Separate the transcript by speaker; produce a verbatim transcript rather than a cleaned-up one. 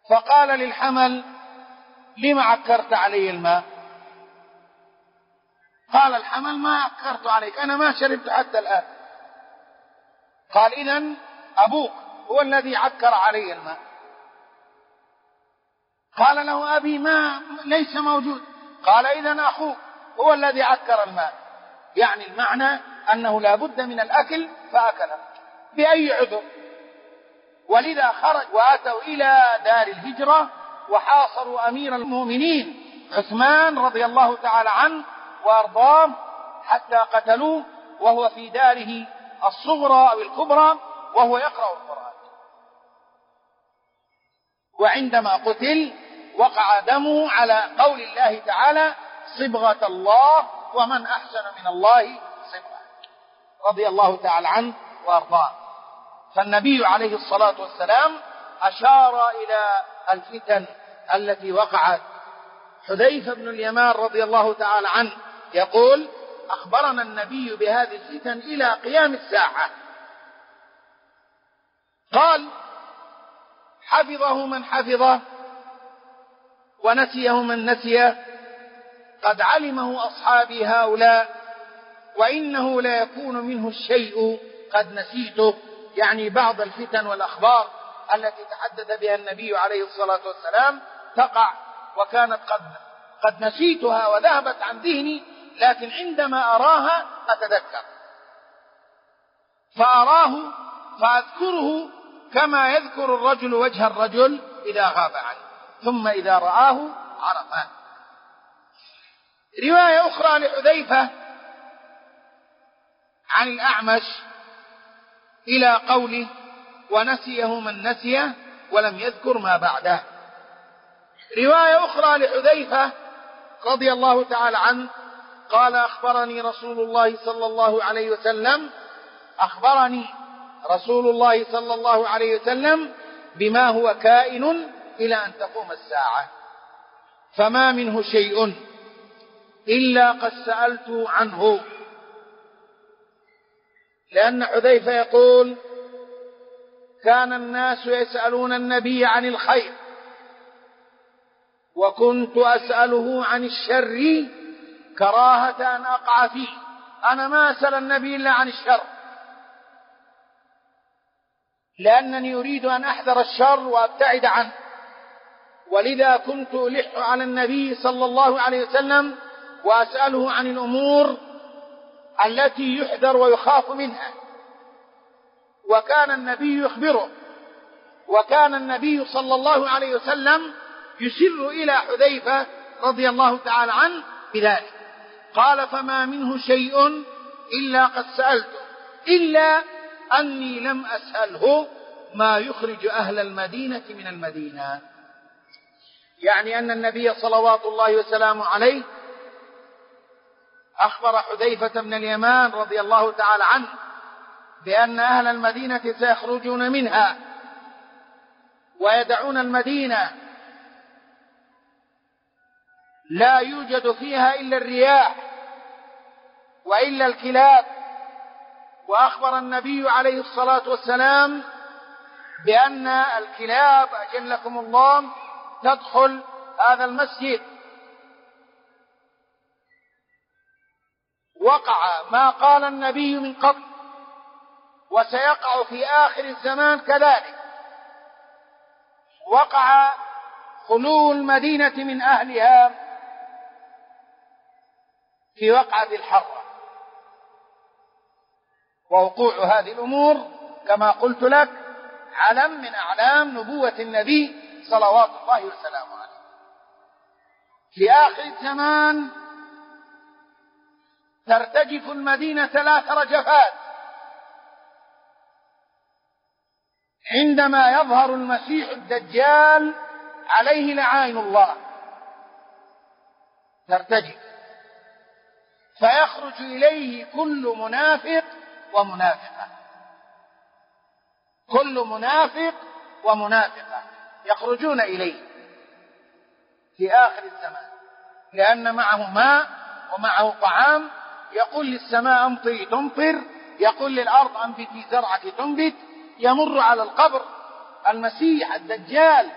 Speaker 1: فقال للحمل: لم عكرت علي الماء؟ قال الحمل: ما عكرت عليك، أنا ما شربت حتى الآن. قال: إذن أبوك هو الذي عكر علي الماء. قال له: أبي ما ليس موجود. قال: إذن أخوك هو الذي عكر الماء. يعني المعنى أنه لا بد من الأكل فأكله بأي عذر. ولذا خرج وأتوا إلى دار الهجرة وحاصروا أمير المؤمنين عثمان رضي الله تعالى عنه وأرضاه حتى قتلوه وهو في داره الصغرى أو الكبرى وهو يقرأ القرآن. وعندما قتل وقع دمه على قول الله تعالى: صبغة الله ومن أحسن من الله صبغة، رضي الله تعالى عنه وأرضاه. فالنبي عليه الصلاة والسلام أشار إلى الفتن التي وقعت. حذيفة بن اليمان رضي الله تعالى عنه يقول: أخبرنا النبي بهذه الفتن إلى قيام الساعة. قال: حفظه من حفظه ونسيه من نسيه، قد علمه أصحابي هؤلاء، وإنه لا يكون منه الشيء قد نسيته، يعني بعض الفتن والأخبار التي تحدث بها النبي عليه الصلاة والسلام تقع وكانت قد, قد نسيتها وذهبت عن ذهني، لكن عندما أراها أتذكر، فأراه فأذكره كما يذكر الرجل وجه الرجل إذا غاب عنه، ثم إذا رآه عرفه. رواية أخرى لحذيفة عن الأعمش إلى قوله: ونسيه من نسيه ولم يذكر ما بعده. رواية أخرى لحذيفة رضي الله تعالى عنه قال: أخبرني رسول الله صلى الله عليه وسلم أخبرني رسول الله صلى الله عليه وسلم بما هو كائن إلى أن تقوم الساعة، فما منه شيء إلا قد سألت عنه. لأن حذيفة يقول: كان الناس يسألون النبي عن الخير وكنت أسأله عن الشر كراهة أن أقع فيه. أنا ما أسأل النبي إلا عن الشر، لأنني أريد أن أحذر الشر وأبتعد عنه، ولذا كنت ألح على النبي صلى الله عليه وسلم وأسأله عن الأمور التي يحذر ويخاف منها. وكان النبي يخبره، وكان النبي صلى الله عليه وسلم يسر إلى حذيفة رضي الله تعالى عنه بذلك. قال: فما منه شيء إلا قد سألته، إلا أني لم أسأله ما يخرج أهل المدينة من المدينة. يعني أن النبي صلوات الله وسلامه عليه أخبر حذيفة بن اليمان رضي الله تعالى عنه بأن أهل المدينة سيخرجون منها ويدعون المدينة لا يوجد فيها إلا الرياح وإلا الكلاب. وأخبر النبي عليه الصلاة والسلام بأن الكلاب أجلكم الله تدخل هذا المسجد. وقع ما قال النبي من قبل وسيقع في آخر الزمان كذلك. وقع خلو المدينة من أهلها في وقعة الحرة. ووقوع هذه الأمور كما قلت لك علم من أعلام نبوة النبي صلوات الله وسلامه عليه. في آخر الزمان ترتجف المدينة ثلاث رجفات عندما يظهر المسيح الدجال عليه لعائن الله، ترتجف فيخرج إليه كل منافق ومنافقة، كل منافق ومنافقة يخرجون إليه في آخر الزمان، لأن معه ماء ومعه طعام. يقول للسماء أمطري تمطر، يقول للأرض أنبتي زرعك تنبت. يمر على القبر المسيح الدجال